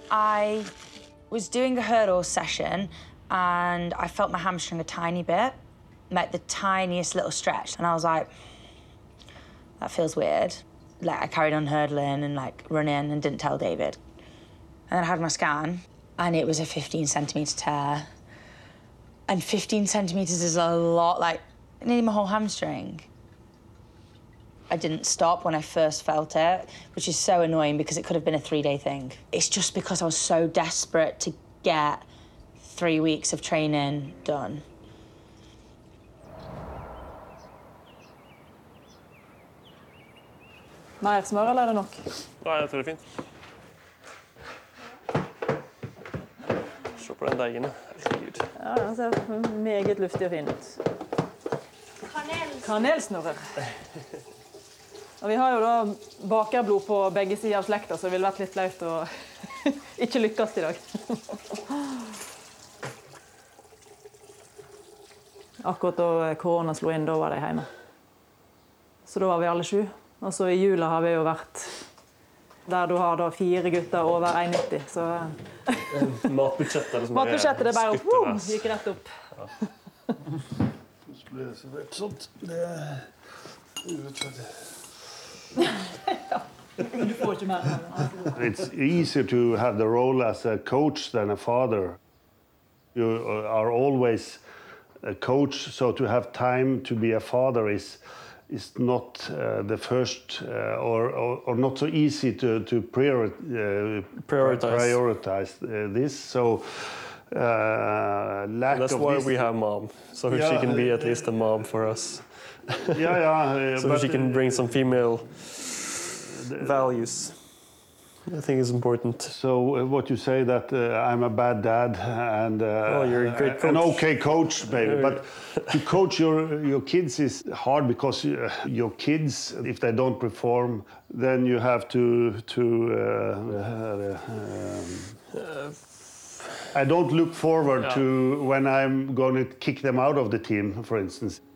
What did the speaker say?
I was doing a hurdle session and I felt my hamstring a tiny bit, like the tiniest little stretch. And I was like, that feels weird. Like, I carried on hurdling and, like, running and didn't tell David. And then I had my scan, and it was a 15-centimetre tear. And 15 centimetres is a lot, like, nearly my whole hamstring. I didn't stop when I first felt it, which is so annoying because it could have been a 3-day thing. It's just because I was so desperate to get 3 weeks of training done. Mer smør, eller er det nok? Nei, jeg tror det er fint. Se på den deigen. Herregud. Ja, den ser meget luftig og fin ut. Kanelsnurrer. Og vi har jo da bakerblod på begge sider av slekta, så det ville vært litt flaut å ikke lykkes i dag. Akkurat da korona slo inn, da var de hjemme. Så da var vi alle 7. Og så i jula har vi jo vært der du har da 4 gutter over 1,90, så... Matbudsjettet liksom Matbudsjettet, det bare gikk rett opp. Ja. Det ble så vært sånt. Det urettferdig. Du får ikke mer. It's easier to have the role as a coach than a father. You are always a coach, so to have time to be a father is not the first or not so easy to prioritize this. So lack That's of why this, we have mom, so she can be at least a mom for us. So she can bring some female values. I think is important. So what you say that I'm a bad dad and you're a great coach. An okay coach, maybe. But to coach your kids is hard because your kids, if they don't perform, then you have to I don't look forward to when I'm going to kick them out of the team, for instance.